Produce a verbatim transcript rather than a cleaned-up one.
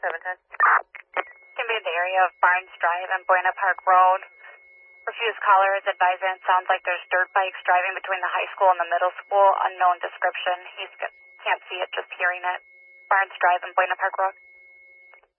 seven ten. Can be in the area of Barnes Drive and Buena Park Road. Refused caller is advising it sounds like there's dirt bikes driving between the high school and the middle school. Unknown description. He can't see it, just hearing it. Barnes Drive and Buena Park Road.